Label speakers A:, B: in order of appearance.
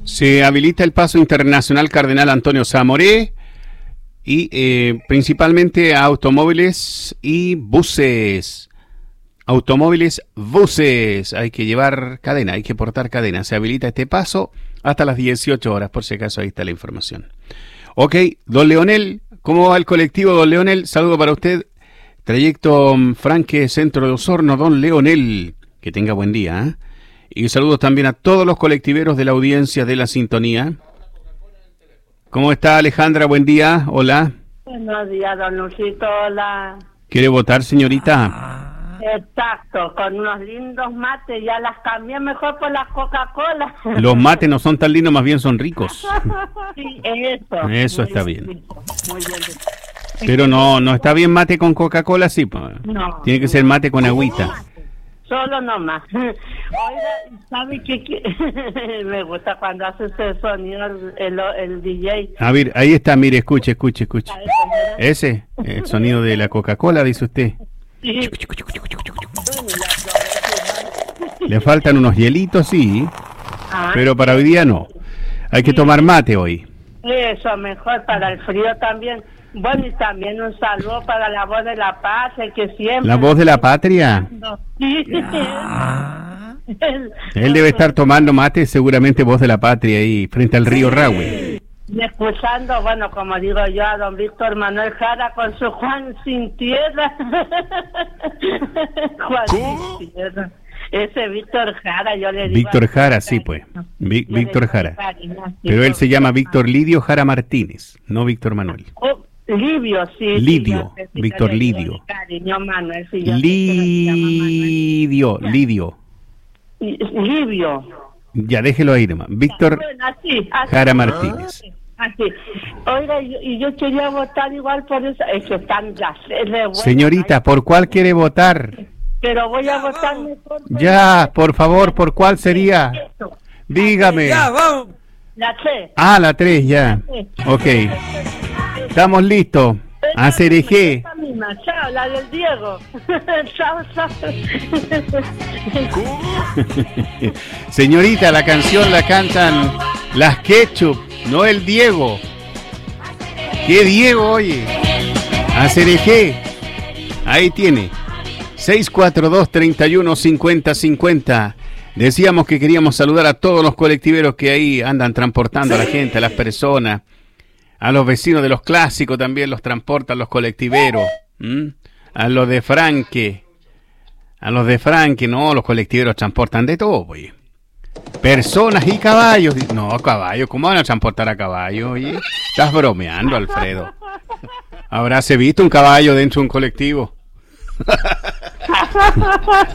A: Se habilita el paso internacional Cardenal Antonio Zamoré y principalmente a automóviles y buses. Automóviles, buses. Hay que llevar cadena, hay que portar cadena. Se habilita este paso hasta las 18 horas, por si acaso ahí está la información. Ok, don Leonel, ¿cómo va el colectivo, don Leonel? Saludo para usted. Trayecto Franque, Centro de Osorno, don Leonel. Que tenga buen día, ¿eh? Y saludos también a todos los colectiveros de la audiencia de la sintonía. ¿Cómo está Alejandra? Buen día, hola.
B: Buenos días, don Lucito, hola.
A: ¿Quiere votar, señorita?
B: Exacto, con unos lindos mates, ya las cambié mejor por las Coca-Cola.
A: Los mates no son tan lindos, más bien son ricos.
B: Sí, eso.
A: Eso está bien.
B: Rico, muy bien.
A: Pero no está bien mate con Coca-Cola, sí.
B: No.
A: Tiene que ser mate con agüita.
B: Solo nomás. Oiga, ¿sabe qué? Me gusta cuando hace ese sonido el DJ.
A: A ver, ahí está, mire, escuche. Ese, el sonido de la Coca-Cola, dice usted.
B: Sí.
A: Le faltan unos hielitos, sí,
B: Ah,
A: pero para hoy día no. Hay que tomar mate hoy.
B: eso, mejor para el frío también. Bueno, y también un saludo para la voz de la paz, el que siempre...
A: ¿La voz de la patria?
B: Sí.
A: Él debe estar tomando mate, seguramente voz de la patria, ahí frente al río Rahue.
B: Y escuchando, bueno, como digo yo, a don Víctor Manuel Jara con su Juan sin tierra. Juan sin tierra. Ese Víctor Jara, yo le digo...
A: Víctor Jara, sí, pues. Víctor Jara. Pero él se llama Víctor Lidio Jara Martínez, no Víctor Manuel.
B: Lidio, sí.
A: Lidio,
B: sí,
A: Víctor Lidio.
B: Cariño, Manuel, sí,
A: Lidio.
B: Livio.
A: Ya, déjelo ahí nomás. Víctor
B: Así.
A: Jara Martínez.
B: Así. Oiga, yo quería votar igual por eso. Es que están las
A: Señorita, ¿por cuál quiere votar?
B: Pero voy a votar mejor.
A: Ya, por favor, ¿por cuál sería? Dígame.
C: Ya, vamos.
B: La 3.
A: Ah, la 3, ya. Ok. Estamos listos. A Cereje.
B: Chao, la del Diego. Chao.
A: Señorita, la canción la cantan las Ketchup, no el Diego. ¿Qué Diego, oye? A Cereje. Ahí tiene. 642-315050. Decíamos que queríamos saludar a todos los colectiveros que ahí andan transportando a la gente, a las personas. A los vecinos de los clásicos también los transportan los colectiveros. A los de Franque. No, los colectiveros transportan de todo, oye. Personas y caballos. No, caballos, ¿cómo van a transportar a caballos, oye? Estás bromeando, Alfredo. ¿Habráse visto un caballo dentro de un colectivo?